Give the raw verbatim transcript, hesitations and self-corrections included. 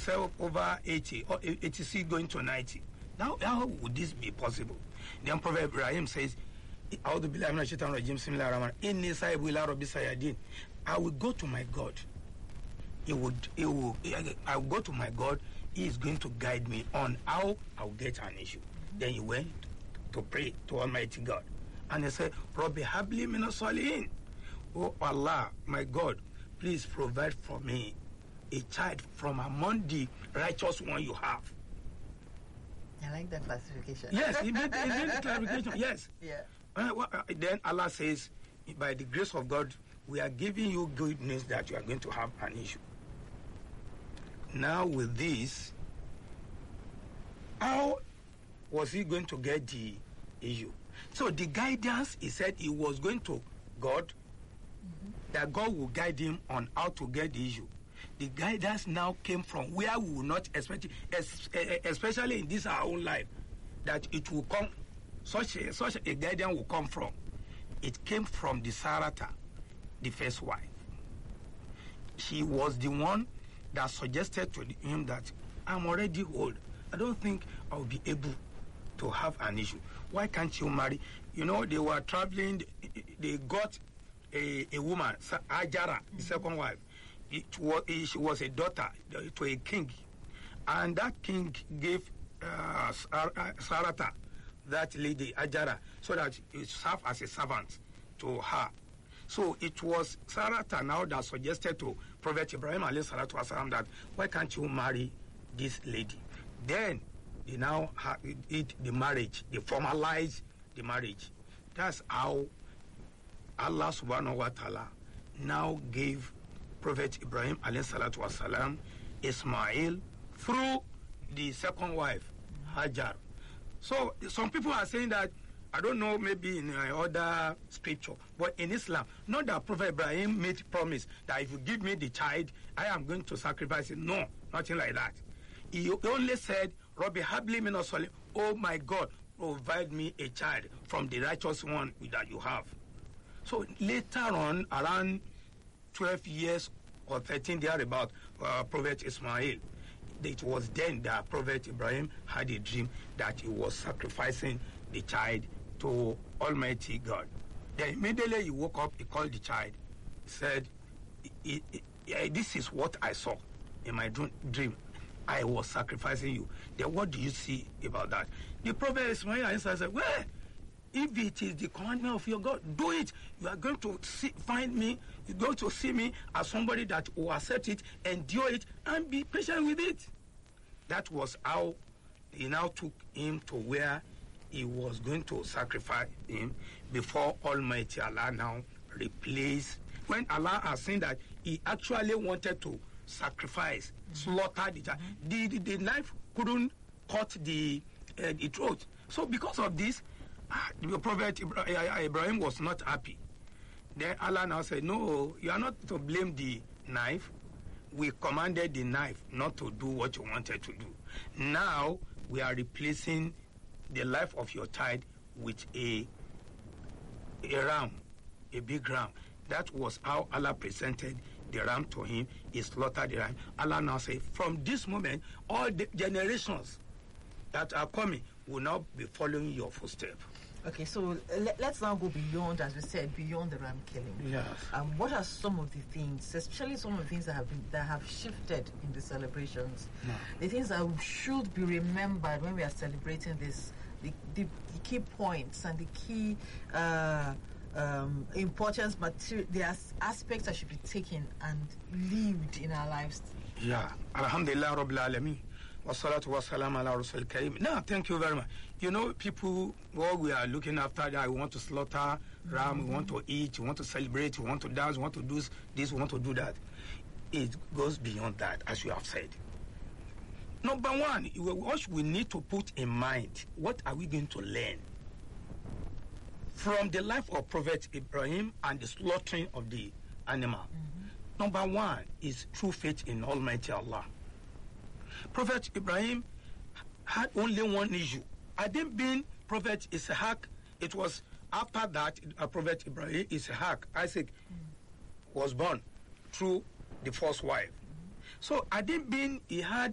himself over eighty or eighty-six going to ninety. Now, how would this be possible? Then Prophet Ibrahim says, I will go to my God. He would, he will, I will go to my God. He is going to guide me on how I will get an issue. Mm-hmm. Then he went to pray to Almighty God. And he said, Rabbi habli min as-salihin. Oh Allah, my God, please provide for me a child from among the righteous one you have. I like that classification. Yes, he made, he made the clarification. Yes. Yeah. Uh, well, uh, then Allah says, by the grace of God, we are giving you good news that you are going to have an issue. Now with this, how was he going to get the issue? So the guidance, he said he was going to God, mm-hmm. that God will guide him on how to get the issue. The guidance now came from where we will not expect it, especially in this our own life, that it will come, such a, such a guidance will come from. It came from the Sarata, the first wife. She was the one that suggested to him that I'm already old. I don't think I'll be able to have an issue. Why can't you marry? You know, they were traveling, they got a, a woman, Ajara, the second wife. It was, she was a daughter to a king. And that king gave uh, Sarata, that lady, Ajara, so that it served as a servant to her. So it was Sarata now that suggested to Prophet Ibrahim alayhi salatu wasalam that why can't you marry this lady? Then they now did the marriage, they formalized the marriage. That's how Allah subhanahu wa ta'ala now gave Prophet Ibrahim alayhi salatu wasalam Ismail through the second wife, Hajar. So some people are saying that, I don't know, maybe in other scripture, but in Islam, not that Prophet Ibrahim made a promise that if you give me the child, I am going to sacrifice it. No, nothing like that. He only said, Rabbi habli min as-salihin, oh my God, provide me a child from the righteous one that you have. So later on, around twelve years or thirteen thereabout, uh, Prophet Ismail, it was then that Prophet Ibrahim had a dream that he was sacrificing the child to Almighty God. Then immediately he woke up, he called the child, said, I, I, this is what I saw in my dream. I was sacrificing you. Then what do you see about that? The Prophet Ismail answered, said, well, if it is the commandment of your God, do it. You are going to see, find me, you're going to see me as somebody that will accept it, endure it, and be patient with it. That was how he now took him to where he was going to sacrifice him before Almighty Allah now replaced. When Allah has seen that he actually wanted to sacrifice, mm-hmm. slaughter the child, mm-hmm. the, the, the knife couldn't cut the, uh, the throat. So because of this, the Prophet Ibrahim was not happy. Then Allah now said, no, you are not to blame the knife. We commanded the knife not to do what you wanted to do. Now we are replacing the life of your child with a, a ram, a big ram. That was how Allah presented the ram to him. He slaughtered the ram. Allah now said, from this moment, all the generations that are coming will now be following your footsteps. Okay, so let, let's now go beyond, as we said, beyond the ram killing. Yes. Um, what are some of the things, especially some of the things that have been that have shifted in the celebrations? No. The things that should be remembered when we are celebrating this, the, the, the key points and the key uh, um, importance, material, the as- aspects that should be taken and lived in our lives. Yeah. Alhamdulillah Rabbil Alameen. Wassalatu wassalam ala Rasul Karim. Now, thank you very much. You know, people, what we are looking after, that we want to slaughter ram, mm-hmm. we want to eat, we want to celebrate, we want to dance, we want to do this, we want to do that. It goes beyond that, as you have said. Number one, what we need to put in mind, what are we going to learn from the life of Prophet Ibrahim and the slaughtering of the animal? Mm-hmm. Number one is true faith in Almighty Allah. Prophet Ibrahim had only one issue. Had it been Prophet Ishaq, it was after that uh, Prophet Ibrahim, Ishaq, Isaac, mm. was born through the first wife. Mm. So had it been he had